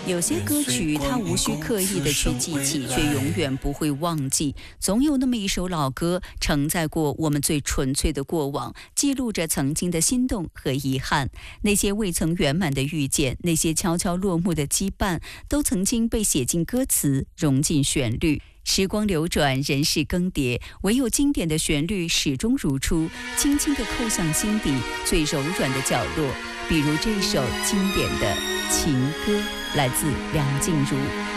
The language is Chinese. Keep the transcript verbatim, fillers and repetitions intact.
有些歌曲它无需刻意的去记起，却永远不会忘记。总有那么一首老歌，承载过我们最纯粹的过往，记录着曾经的心动和遗憾。那些未曾圆满的遇见，那些悄悄落幕的羁绊，都曾经被写进歌词，融进旋律。时光流转，人事更迭，唯有经典的旋律始终如初，轻轻地扣向心底最柔软的角落。比如这首经典的情歌，来自梁静茹。